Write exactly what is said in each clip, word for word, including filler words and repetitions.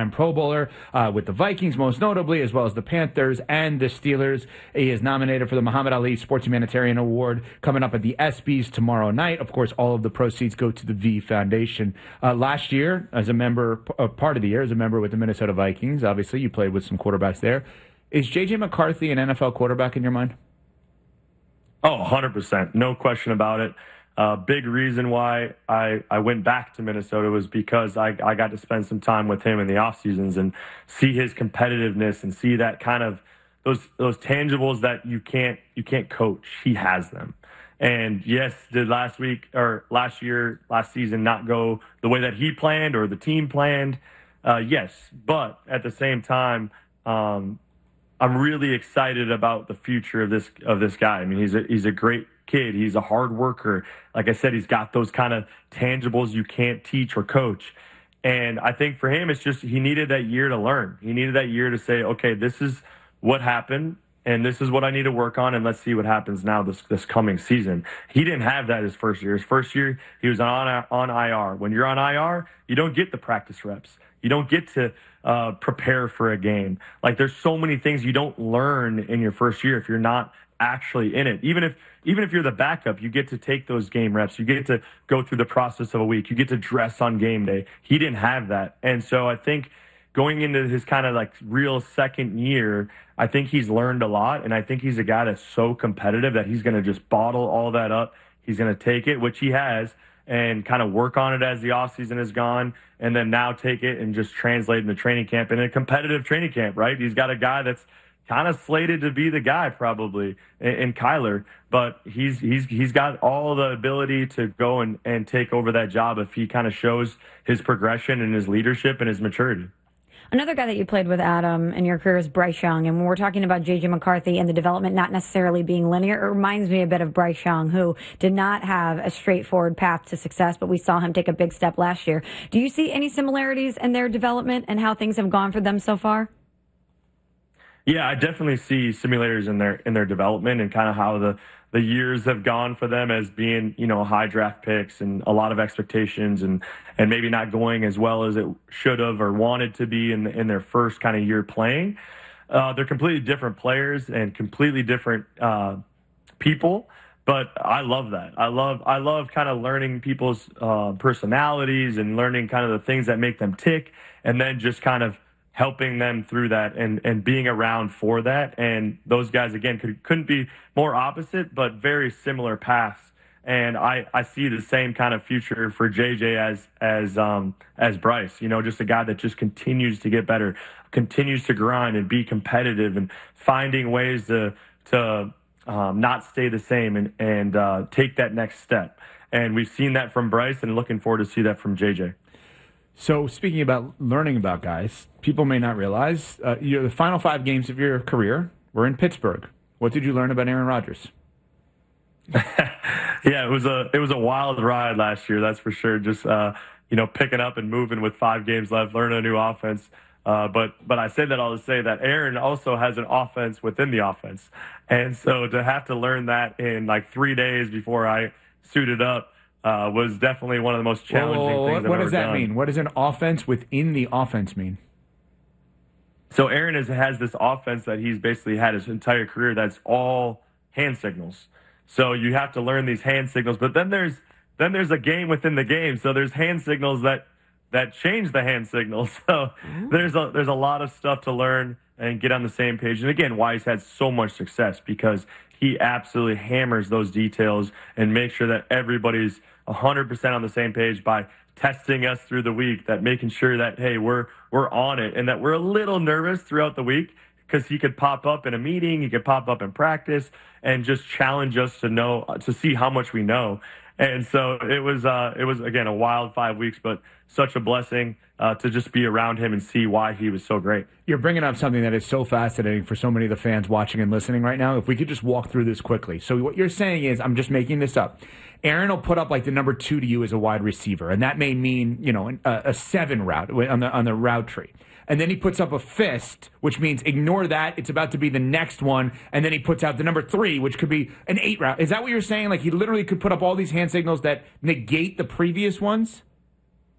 two-time Pro Bowler uh, with the Vikings, most notably, as well as the Panthers and the Steelers. He is nominated for the Muhammad Ali Sports Humanitarian Award coming up at the ESPYs tomorrow night. Of course, all of the proceeds go to the V Foundation. Uh, last year, as a member, uh, part of the year, as a member with the Minnesota Vikings, obviously you played with some quarterbacks there. Is J J McCarthy an N F L quarterback in your mind? Oh, one hundred percent. No question about it. Uh, big reason why I, I went back to Minnesota was because I, I got to spend some time with him in the off seasons and see his competitiveness and see that kind of those those tangibles that you can't you can't coach. He has them. And yes, did last week or last year, last season not go the way that he planned or the team planned? Uh, yes, but at the same time, um, I'm really excited about the future of this of this guy. I mean, he's a he's a great kid. He's a hard worker. Like I said, he's got those kind of tangibles you can't teach or coach. And I think for him, it's just he needed that year to learn. He needed that year to say, okay, this is what happened, and this is what I need to work on, and let's see what happens now this this coming season. He didn't have that his first year. His first year, he was on on I R. When you're on I R, you don't get the practice reps. You don't get to uh, prepare for a game. Like, there's so many things you don't learn in your first year if you're not actually in it. Even if even if you're the backup, you get to take those game reps. You get to go through the process of a week. You get to dress on game day. He didn't have that. And so I think going into his kind of like real second year, I think he's learned a lot. And I think he's a guy that's so competitive that he's going to just bottle all that up. He's going to take it, which he has, and kind of work on it as the offseason is gone, and then now take it and just translate in the training camp in a competitive training camp, right? He's got a guy that's kind of slated to be the guy probably in, in Kyler, but he's he's he's got all the ability to go and, and take over that job if he kind of shows his progression and his leadership and his maturity. Another guy that you played with, Adam, in your career is Bryce Young. And when we're talking about J J McCarthy and the development not necessarily being linear, it reminds me a bit of Bryce Young, who did not have a straightforward path to success, but we saw him take a big step last year. Do you see any similarities in their development and how things have gone for them so far? Yeah, I definitely see simulators in their in their development and kind of how the, the years have gone for them as being, you know, high draft picks and a lot of expectations and, and maybe not going as well as it should have or wanted to be in the, in their first kind of year playing. Uh, they're completely different players and completely different uh, people, but I love that. I love I love kind of learning people's uh, personalities and learning kind of the things that make them tick, and then just kind of helping them through that and, and being around for that. And those guys, again, could, couldn't be more opposite, but very similar paths. And I, I see the same kind of future for J J as as um, as Bryce, you know, just a guy that just continues to get better, continues to grind and be competitive and finding ways to to um, not stay the same and, and uh, take that next step. And we've seen that from Bryce and looking forward to see that from J J. So speaking about learning about guys, people may not realize uh, you know, the final five games of your career were in Pittsburgh. What did you learn about Aaron Rodgers? Yeah, it was a it was a wild ride last year, that's for sure. Just uh, you know, picking up and moving with five games left, learning a new offense. Uh, but but I say that all to say that Aaron also has an offense within the offense, and so to have to learn that in like three days before I suited up. Uh, was definitely one of the most challenging Whoa, things I've what ever does that done. mean? What does an offense within the offense mean? So Aaron is, has this offense that he's basically had his entire career that's all hand signals. So you have to learn these hand signals, but then there's then there's a game within the game. So there's hand signals that that change the hand signals. So there's a there's a lot of stuff to learn and get on the same page. And again, why he's had so much success, because he absolutely hammers those details and makes sure that everybody's one hundred percent on the same page by testing us through the week, that making sure that, hey, we're we're on it, and that we're a little nervous throughout the week because he could pop up in a meeting, he could pop up in practice and just challenge us to know, to see how much we know. And so it was, uh, it was again, a wild five weeks, but such a blessing uh, to just be around him and see why he was so great. You're bringing up something that is so fascinating for so many of the fans watching and listening right now. If we could just walk through this quickly. So what you're saying is, I'm just making this up, Aaron will put up like the number two to you as a wide receiver, and that may mean, you know, a, a seven route on the on the route tree. And then he puts up a fist, which means ignore that. It's about to be the next one. And then he puts out the number three, which could be an eight route. Is that what you're saying? Like he literally could put up all these hand signals that negate the previous ones?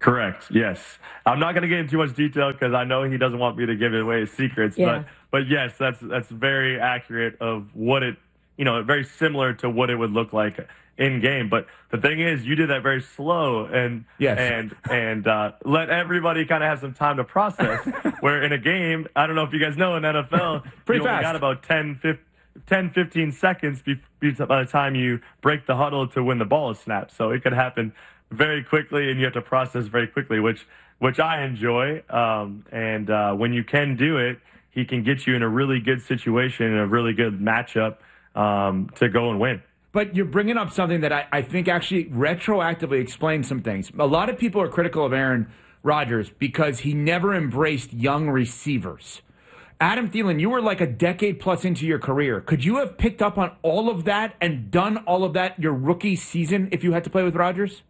Correct. Yes. I'm not going to get into too much detail because I know he doesn't want me to give away his secrets. Yeah. But but yes, that's that's very accurate of what it, you know, very similar to what it would look like in game. But the thing is, you did that very slow and yes. and and uh, let everybody kind of have some time to process. Where in a game, I don't know if you guys know in N F L, Pretty you only fast. got about ten, fifteen seconds be, be, by the time you break the huddle to when the ball is snapped. So it could happen very quickly, and you have to process very quickly, which which I enjoy. Um, and uh, when you can do it, he can get you in a really good situation and a really good matchup um, to go and win. But you're bringing up something that I, I think actually retroactively explains some things. A lot of people are critical of Aaron Rodgers because he never embraced young receivers. Adam Thielen, you were like a decade plus into your career. Could you have picked up on all of that and done all of that your rookie season if you had to play with Rodgers?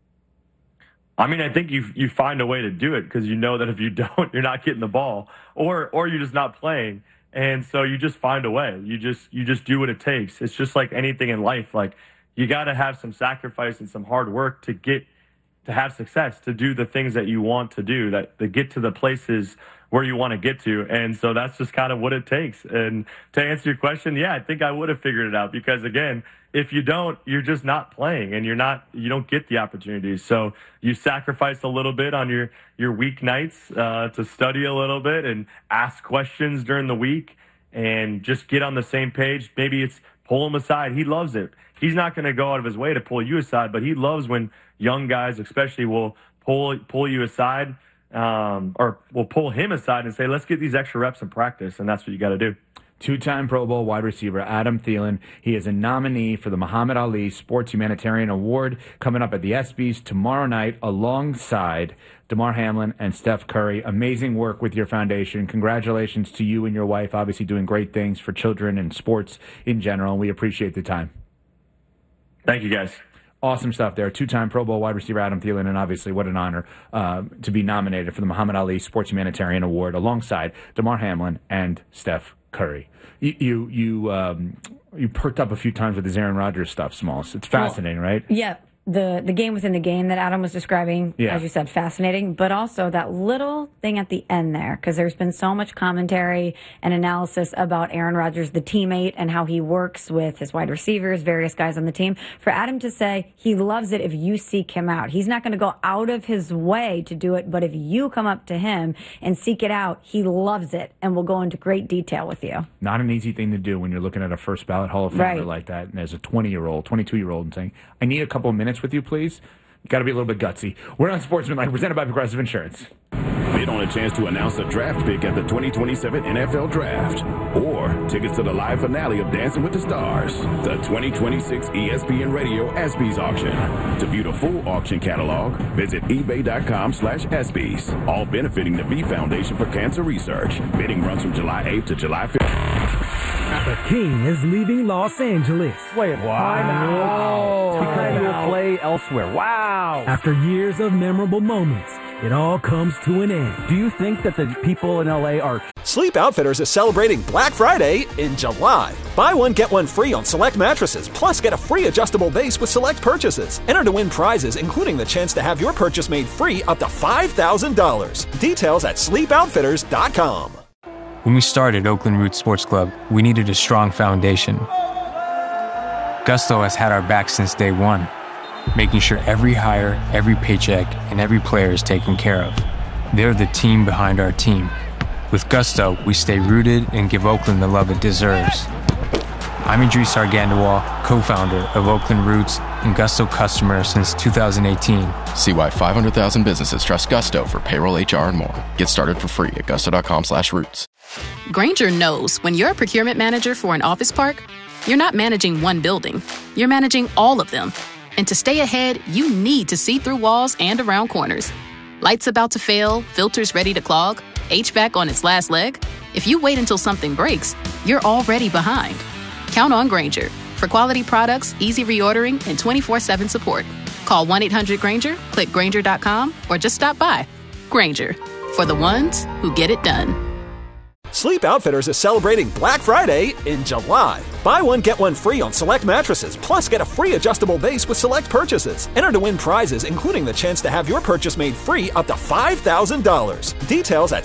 I mean, I think you you find a way to do it because you know that if you don't, you're not getting the ball, or or you're just not playing, and so you just find a way. You just you just do what it takes. It's just like anything in life. Like you got to have some sacrifice and some hard work to get to have success, to do the things that you want to do, that to get to the places where you want to get to. And so that's just kind of what it takes. And to answer your question, yeah, I think I would have figured it out because again, if you don't, you're just not playing and you're not, you don't get the opportunities. So you sacrifice a little bit on your, your weeknights uh, to study a little bit and ask questions during the week and just get on the same page. Maybe it's pull him aside. He loves it. He's not going to go out of his way to pull you aside, but he loves when young guys especially will pull, pull you aside um, or will pull him aside and say, let's get these extra reps in practice. And that's what you got to do. Two-time Pro Bowl wide receiver Adam Thielen. He is a nominee for the Muhammad Ali Sports Humanitarian Award coming up at the ESPYs tomorrow night alongside Damar Hamlin and Steph Curry. Amazing work with your foundation. Congratulations to you and your wife, obviously doing great things for children and sports in general. We appreciate the time. Thank you, guys. Awesome stuff there. Two-time Pro Bowl wide receiver Adam Thielen, and obviously what an honor uh, to be nominated for the Muhammad Ali Sports Humanitarian Award alongside Damar Hamlin and Steph Curry. You you you, um, you perked up a few times with his Aaron Rodgers stuff, Smalls. It's fascinating, well, right? Yeah. The the game within the game that Adam was describing, yeah. as you said, fascinating, but also that little thing at the end there, because there's been so much commentary and analysis about Aaron Rodgers, the teammate, and how he works with his wide receivers, various guys on the team. For Adam to say he loves it if you seek him out. He's not going to go out of his way to do it, but if you come up to him and seek it out, he loves it and will go into great detail with you. Not an easy thing to do when you're looking at a first ballot Hall of Famer right. like that, and there's a twenty-year-old, twenty-two-year-old and saying, I need a couple of minutes with you, please. Got to be a little bit gutsy. We're on Sportsmanlike, presented by Progressive Insurance. Bid on a chance to announce a draft pick at the twenty twenty-seven N F L Draft, or tickets to the live finale of Dancing with the Stars, the twenty twenty-six E S P N Radio ESPYs auction. To view the full auction catalog, visit ebay.com slash ESPYs, all benefiting the V Foundation for Cancer Research. Bidding runs from July eighth to July fifth. The King is leaving Los Angeles. Wait, wow. Because he will play elsewhere. Wow. After years of memorable moments, it all comes to an end. Do you think that the people in L A are... Sleep Outfitters is celebrating Black Friday in July. Buy one, get one free on select mattresses, plus get a free adjustable base with select purchases. Enter to win prizes, including the chance to have your purchase made free up to five thousand dollars. Details at sleep outfitters dot com. When we started Oakland Roots Sports Club, we needed a strong foundation. Gusto has had our back since day one, making sure every hire, every paycheck, and every player is taken care of. They're the team behind our team. With Gusto, we stay rooted and give Oakland the love it deserves. I'm Idris Argandawal, co-founder of Oakland Roots and Gusto customer since two thousand eighteen. See why five hundred thousand businesses trust Gusto for payroll, H R, and more. Get started for free at gusto.com slash roots. Grainger knows when you're a procurement manager for an office park, you're not managing one building. You're managing all of them. And to stay ahead, you need to see through walls and around corners. Lights about to fail, filters ready to clog, H V A C on its last leg. If you wait until something breaks, you're already behind. Count on Grainger for quality products, easy reordering, and twenty-four seven support. Call one eight hundred Grainger, click Grainger dot com, or just stop by. Grainger, for the ones who get it done. Sleep Outfitters is celebrating Black Friday in July. Buy one, get one free on select mattresses, plus get a free adjustable base with select purchases. Enter to win prizes, including the chance to have your purchase made free up to five thousand dollars. Details at